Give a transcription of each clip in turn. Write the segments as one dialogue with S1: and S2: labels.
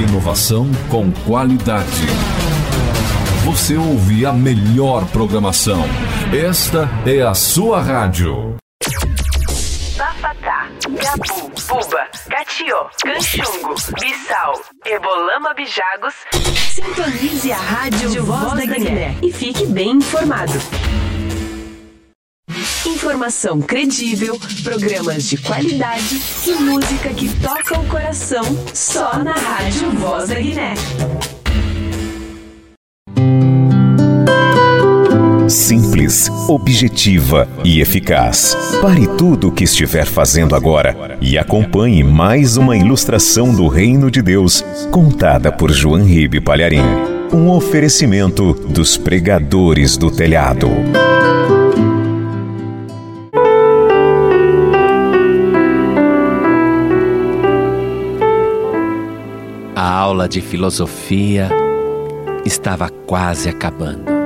S1: inovação com qualidade. Você ouve a melhor programação. Esta é a sua rádio.
S2: Bafatá, Gabu, Buba, Catió, Canchungo, Bissau, Ebolama, Bijagos. Sintonize a Rádio Voz da Guiné e fique bem informado. Informação credível, programas de qualidade e música que toca o coração só na Rádio Voz da Guiné.
S3: Simples, objetiva e eficaz. Pare tudo o que estiver fazendo agora e acompanhe mais uma ilustração do Reino de Deus, contada por João Ribe Palharim. Um oferecimento dos pregadores do telhado.
S4: A aula de filosofia estava quase acabando.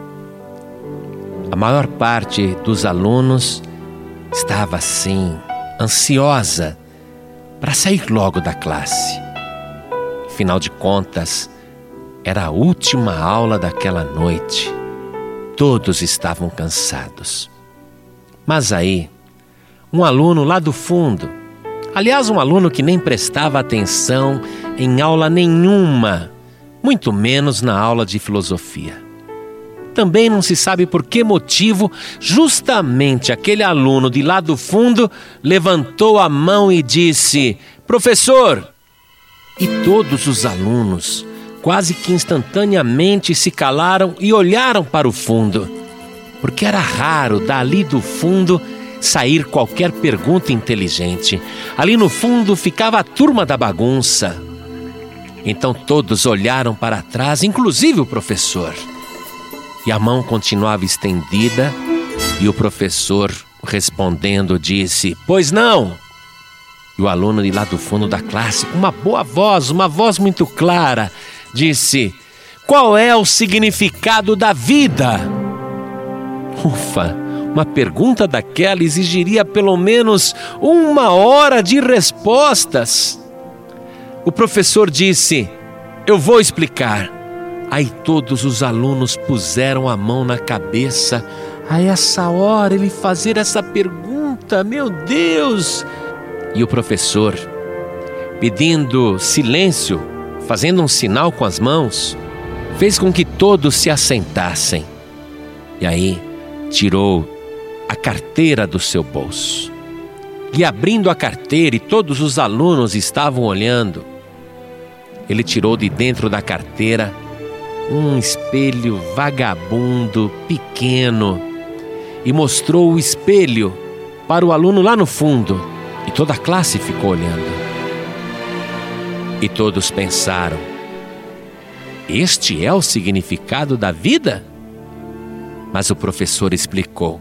S4: A maior parte dos alunos estava assim, ansiosa para sair logo da classe. Afinal de contas, era a última aula daquela noite. Todos estavam cansados. Mas aí, um aluno lá do fundo, aliás, um aluno que nem prestava atenção em aula nenhuma, muito menos na aula de filosofia. Também não se sabe por que motivo, justamente aquele aluno de lá do fundo levantou a mão e disse: "Professor!" E todos os alunos, quase que instantaneamente, se calaram e olharam para o fundo, porque era raro dali do fundo sair qualquer pergunta inteligente. Ali no fundo ficava a turma da bagunça. Então todos olharam para trás, inclusive o professor. E a mão continuava estendida e o professor, respondendo, disse: "Pois não?" E o aluno de lá do fundo da classe, com uma boa voz, uma voz muito clara, disse: "Qual é o significado da vida?" Ufa! Uma pergunta daquela exigiria pelo menos 1 hora de respostas. O professor disse: "Eu vou explicar." Aí todos os alunos puseram a mão na cabeça. A essa hora ele fazer essa pergunta, meu Deus! E o professor, pedindo silêncio, fazendo um sinal com as mãos, fez com que todos se assentassem. E aí tirou a carteira do seu bolso. E abrindo a carteira, e todos os alunos estavam olhando, ele tirou de dentro da carteira um espelho vagabundo, pequeno, e mostrou o espelho para o aluno lá no fundo, e toda a classe ficou olhando. E todos pensaram: este é o significado da vida? Mas o professor explicou: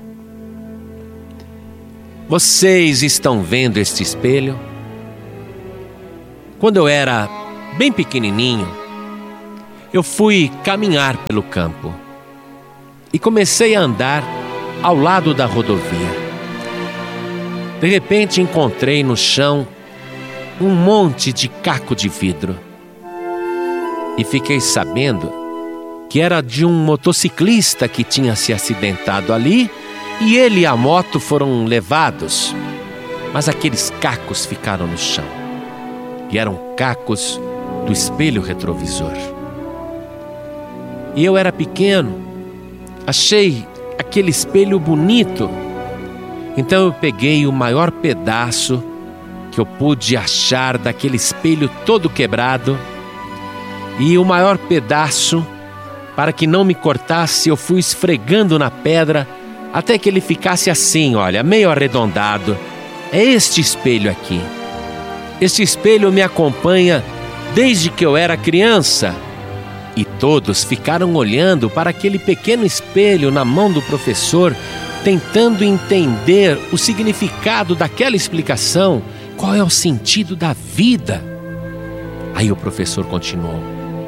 S4: vocês estão vendo este espelho? Quando eu era bem pequenininho, eu fui caminhar pelo campo e comecei a andar ao lado da rodovia. De repente encontrei no chão um monte de caco de vidro e fiquei sabendo que era de um motociclista que tinha se acidentado ali e ele e a moto foram levados, mas aqueles cacos ficaram no chão e eram cacos do espelho retrovisor. E eu era pequeno, achei aquele espelho bonito, então eu peguei o maior pedaço que eu pude achar daquele espelho todo quebrado, e o maior pedaço, para que não me cortasse, eu fui esfregando na pedra até que ele ficasse assim, olha, meio arredondado. É este espelho aqui. Este espelho me acompanha desde que eu era criança. E todos ficaram olhando para aquele pequeno espelho na mão do professor, tentando entender o significado daquela explicação. Qual é o sentido da vida? Aí o professor continuou: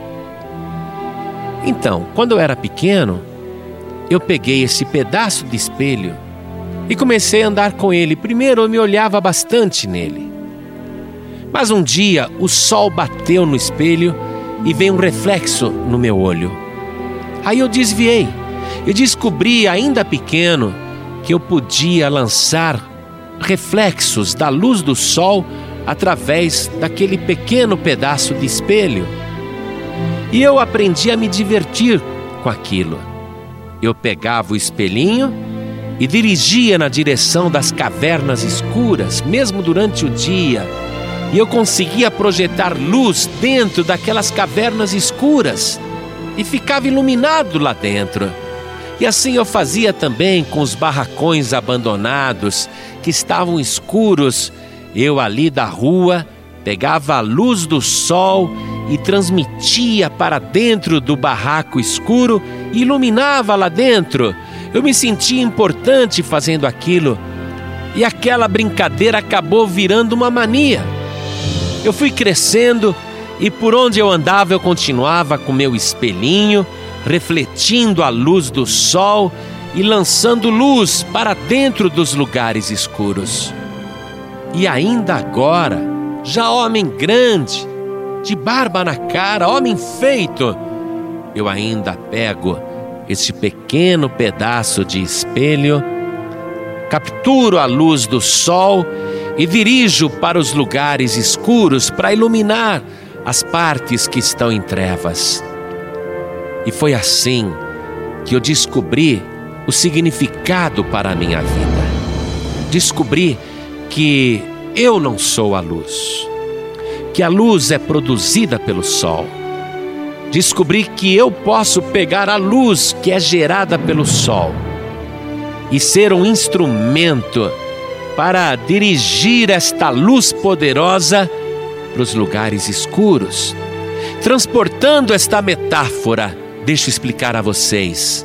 S4: então, quando eu era pequeno, eu peguei esse pedaço de espelho e comecei a andar com ele. Primeiro eu me olhava bastante nele, Mas um dia o sol bateu no espelho e veio um reflexo no meu olho. Aí eu desviei e descobri, ainda pequeno, que eu podia lançar reflexos da luz do sol através daquele pequeno pedaço de espelho. E eu aprendi a me divertir com aquilo. Eu pegava o espelhinho e dirigia na direção das cavernas escuras, mesmo durante o dia. E eu conseguia projetar luz dentro daquelas cavernas escuras e ficava iluminado lá dentro. E assim eu fazia também com os barracões abandonados que estavam escuros. Eu ali da rua pegava a luz do sol e transmitia para dentro do barraco escuro e iluminava lá dentro. Eu me sentia importante fazendo aquilo e aquela brincadeira acabou virando uma mania. Eu fui crescendo e por onde eu andava eu continuava com meu espelhinho, refletindo a luz do sol e lançando luz para dentro dos lugares escuros. E ainda agora, já homem grande, de barba na cara, homem feito, eu ainda pego esse pequeno pedaço de espelho, capturo a luz do sol e dirijo para os lugares escuros para iluminar as partes que estão em trevas. E foi assim que eu descobri o significado para a minha vida. Descobri que eu não sou a luz, que a luz é produzida pelo sol. Descobri que eu posso pegar a luz que é gerada pelo sol e ser um instrumento para dirigir esta luz poderosa para os lugares escuros. Transportando esta metáfora, deixa eu explicar a vocês.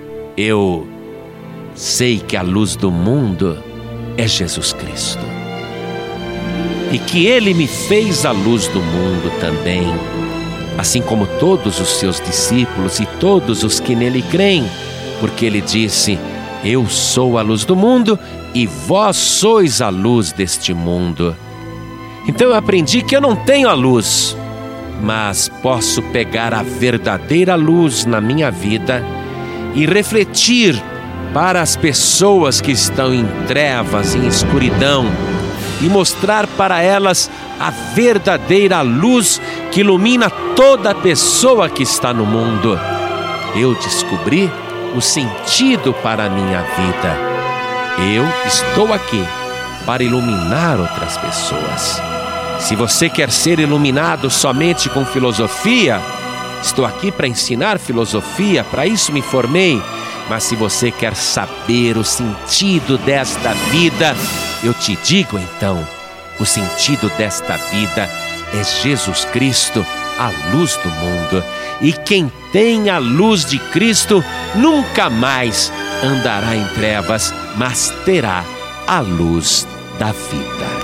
S4: Eu sei que a luz do mundo é Jesus Cristo. E que Ele me fez a luz do mundo também, assim como todos os seus discípulos e todos os que nele creem, porque Ele disse: eu sou a luz do mundo e vós sois a luz deste mundo. Então eu aprendi que eu não tenho a luz, mas posso pegar a verdadeira luz na minha vida e refletir para as pessoas que estão em trevas, em escuridão, e mostrar para elas a verdadeira luz que ilumina toda pessoa que está no mundo. Eu descobri o sentido para a minha vida. Eu estou aqui para iluminar outras pessoas. Se você quer ser iluminado somente com filosofia, estou aqui para ensinar filosofia, para isso me formei. Mas se você quer saber o sentido desta vida, eu te digo então, o sentido desta vida é Jesus Cristo, a luz do mundo. E quem tem a luz de Cristo nunca mais andará em trevas, mas terá a luz da vida.